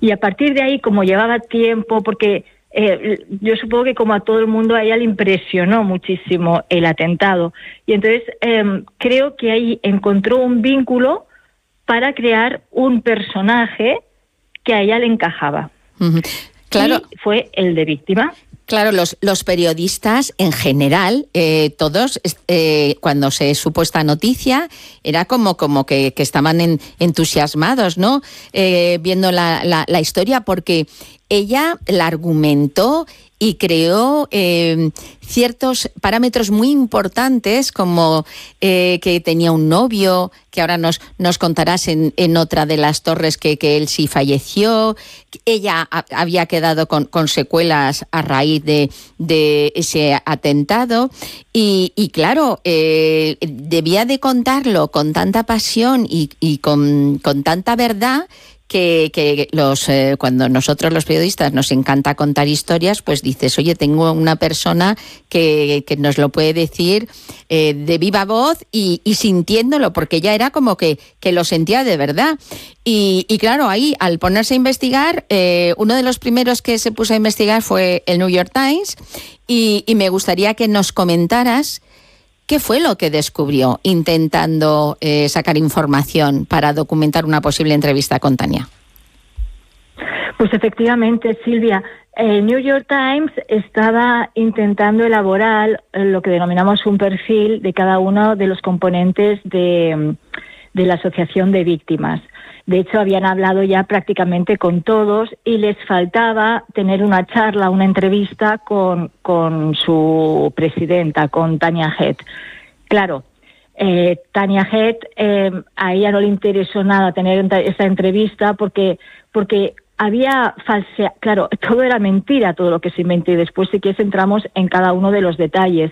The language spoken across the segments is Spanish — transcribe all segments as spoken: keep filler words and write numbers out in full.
Y a partir de ahí, como llevaba tiempo, porque eh, yo supongo que como a todo el mundo, a ella le impresionó muchísimo el atentado. Y entonces eh, creo que ahí encontró un vínculo para crear un personaje que a ella le encajaba. Uh-huh. Claro. Y fue el de víctima. Claro, los, los periodistas en general, eh, todos, eh, cuando se supo esta noticia, era como, como que, que estaban en, entusiasmados, ¿no? Eh, viendo la, la, la historia, porque ella la argumentó y creó eh, ciertos parámetros muy importantes, como eh, que tenía un novio, que ahora nos, nos contarás en, en otra de las torres que, que él sí falleció. Ella a, había quedado con, con secuelas a raíz de, de ese atentado. Y, y claro, eh, debía de contarlo con tanta pasión y, y con, con tanta verdad, que, que los eh, cuando nosotros los periodistas nos encanta contar historias, pues dices, oye, tengo una persona que, que nos lo puede decir eh, de viva voz y, y sintiéndolo, porque ella era como que, que lo sentía de verdad. Y, y claro, ahí, al ponerse a investigar, eh, uno de los primeros que se puso a investigar fue el New York Times, y, y me gustaría que nos comentaras ¿qué fue lo que descubrió intentando eh, sacar información para documentar una posible entrevista con Tania? Pues efectivamente, Silvia, el New York Times estaba intentando elaborar lo que denominamos un perfil de cada uno de los componentes de, de la Asociación de Víctimas. De hecho, habían hablado ya prácticamente con todos y les faltaba tener una charla, una entrevista con, con su presidenta, con Tania Head. Claro, eh, Tania Head, eh, a ella no le interesó nada tener esa entrevista porque, porque había falsea, claro, todo era mentira, todo lo que se inventó, y después si quieres entramos en cada uno de los detalles.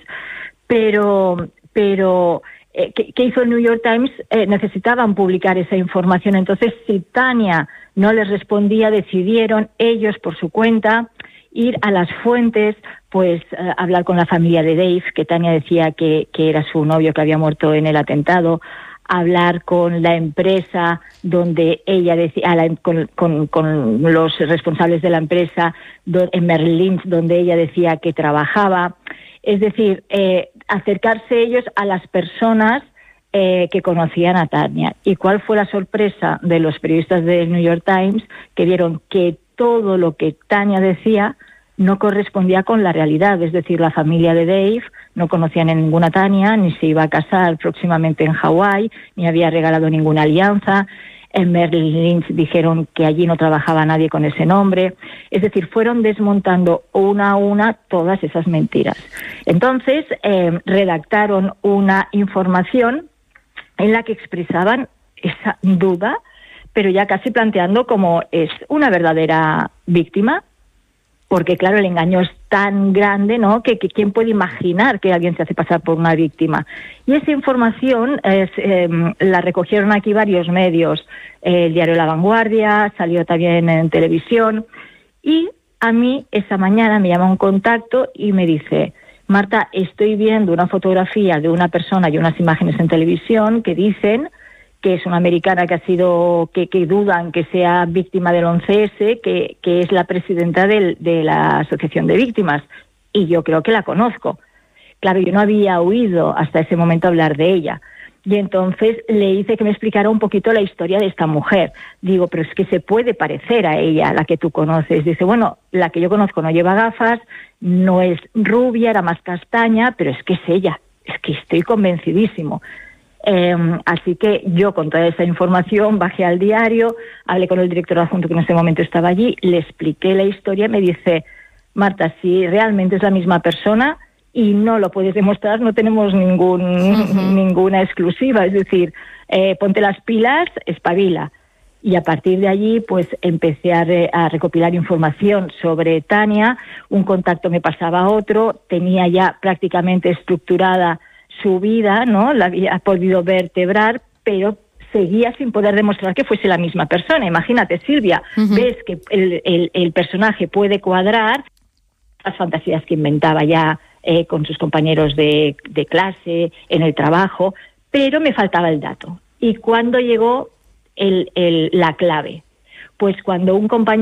Pero, pero eh, ¿qué, ¿qué hizo el New York Times? Eh, necesitaban publicar esa información. Entonces, si Tania no les respondía, decidieron ellos por su cuenta ir a las fuentes, pues eh, hablar con la familia de Dave, que Tania decía que, que era su novio que había muerto en el atentado, hablar con la empresa donde ella decía, la, con, con, con los responsables de la empresa do, en Merrill Lynch, donde ella decía que trabajaba. Es decir, eh, acercarse ellos a las personas eh, que conocían a Tania. ¿Y cuál fue la sorpresa de los periodistas del New York Times? Que vieron que todo lo que Tania decía no correspondía con la realidad. Es decir, la familia de Dave no conocían a ninguna Tania, ni se iba a casar próximamente en Hawái, ni había regalado ninguna alianza. En Merrill Lynch dijeron que allí no trabajaba nadie con ese nombre. Es decir, fueron desmontando una a una todas esas mentiras. Entonces, eh, redactaron una información en la que expresaban esa duda, pero ya casi planteando como es una verdadera víctima, porque claro, el engaño es tan grande, ¿no?, que, que quién puede imaginar que alguien se hace pasar por una víctima. Y esa información es, eh, la recogieron aquí varios medios, eh, el diario La Vanguardia, salió también en televisión, y a mí esa mañana me llama un contacto y me dice: Marta, estoy viendo una fotografía de una persona y unas imágenes en televisión que dicen que es una americana que ha sido, que, que dudan que sea víctima del once ese, que, que es la presidenta del, de la Asociación de Víctimas, y yo creo que la conozco. Claro, yo no había oído hasta ese momento hablar de ella, y entonces le hice que me explicara un poquito la historia de esta mujer. Digo, pero es que se puede parecer a ella, la que tú conoces. Dice, bueno, la que yo conozco no lleva gafas, no es rubia, era más castaña, pero es que es ella, es que estoy convencidísimo. Eh, así que yo, con toda esa información, bajé al diario, hablé con el director adjunto que en ese momento estaba allí, le expliqué la historia y me dice: Marta, si realmente es la misma persona y no lo puedes demostrar, no tenemos ningún, uh-huh. ninguna exclusiva. Es decir, eh, ponte las pilas, espabila. Y a partir de allí, pues empecé a, re, a recopilar información sobre Tania. Un contacto me pasaba a otro, tenía ya prácticamente estructurada su vida, ¿no? La había podido vertebrar, pero seguía sin poder demostrar que fuese la misma persona. Imagínate, Silvia, uh-huh. ves que el, el, el personaje puede cuadrar, las fantasías que inventaba ya eh, con sus compañeros de, de clase, en el trabajo, pero me faltaba el dato. ¿Y cuándo llegó el, el, la clave? Pues cuando un compañero